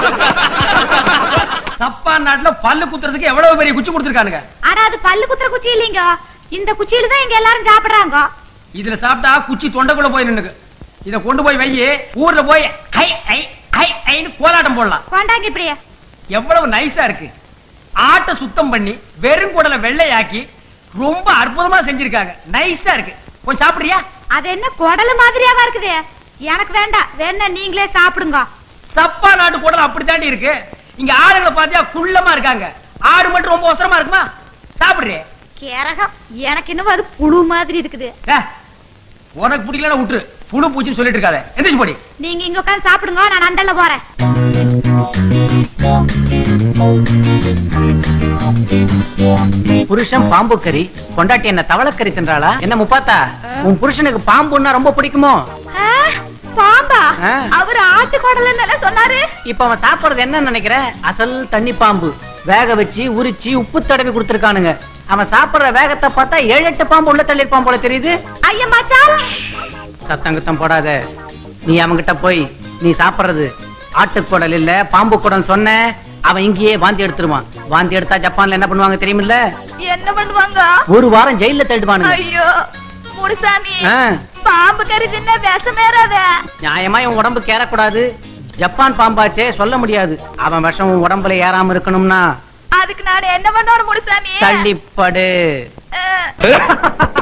Japan நாட்டுல பல்லு குத்துறதுக்கு எவ்வளவு பெரிய குச்சி கொடுத்திருக்கானுங்க. ஆனா அது பல்லு குத்துற குச்சி இல்லீங்க. இந்த குச்சியில தான் இங்க எல்லாரும் சாப்பிடுறாங்க. இதுல சாப்பிட்டா குச்சி தொண்டைக்குள்ள போய் நின்னுக்கு. இத கொண்டு போய் வையி, ஊர்ல போய் ஐ ஐ ஐ ஐன்னு கோலாட்டம் போடலாம். கொண்டாங்க இப்படியே. எவ்வளவு நைஸா இருக்கு. ஆட்டை சுத்தம் பண்ணி வெறும் குடலை வெள்ளையாக்கி ரொம்ப அற்புதமா செஞ்சிருக்காங்க. நைஸா இருக்கு. கொஞ்சம் சாப்பிடுறியா? அது என்ன குடல் மாதிரியாவா இருக்குது? எனக்கு வேண்டாம், வேணா நீங்களே சாப்பிடுங்க. ஜப்பான் நாட்டு குடல் அப்படித்தாண்டி இருக்கு. இங்க ஆடுகளை பாத்தியா குள்ளமா இருக்காங்க. ஆடு மட்டும் ரொம்ப ஒசரமா இருக்குமா? சாப்பிடுறியே? கேரகம், எனக்கு இன்னும் அது புழு மாதிரி இருக்குது. உனக்கு பிடிக்கலன்னா விட்டுரு. புழு பூச்சின்னு சொல்லிட்டு இருக்காத. எந்திரிச்சு போடி. நீங்க இங்க உட்கார்ந்து சாப்பிடுங்க, நான் அண்டல்ல போறேன். புருஷன் பாம்பு கறி, பொண்டாட்டி என்ன தவளக்கறி தின்றாளா? என்ன முப்பாத்தா, உன் புருஷனுக்கு பாம்புன்னா ரொம்ப பிடிக்குமோ? பாம்பா? அவர் ஆட்டு குடல்னு சொன்னாரு. இப்ப அவன் சாப்பிடுறது என்ன நினைக்கிற? அசல் தண்ணி பாம்பு. வேக வச்சு உரிச்சு உப்பு தடவி கொடுத்திருக்கானுங்க. அவன் சாப்பிடுற வேகத்தை பார்த்தா 7-8 பாம்பு உள்ள தள்ளிருப்பான் போல தெரியுது. ஐயா மச்சான், சத்தங்கத்தம் போடாத. நீ அவங்கிட்ட போய் நீ சாப்பிடுறது ஆட்டுக்குடல் இல்ல பாம்பு குடல் சொன்ன, அவன் இங்கேயே வாந்தி எடுத்துருவான். வாந்தி எடுத்தா ஜப்பான்ல என்ன பண்ணுவாங்க தெரியுமில்ல? என்ன பண்ணுவாங்க? ஒரு வாரம் ஜெயில தள்ளிடுவானுங்க. ஐயோ முனுசாமி, பாம்பு கறி தின்ன விஷமேறாத. நியாயமா இவன் உடம்புக்கு ஏறக்கூடாது. ஜப்பான் பாம்பாச்சே, சொல்ல முடியாது. அவன் விஷம் உன் உடம்புல ஏறாம இருக்கணும்னா அதுக்கு நான் என்ன பண்ணணும் முனுசாமி? தள்ளிப்படு.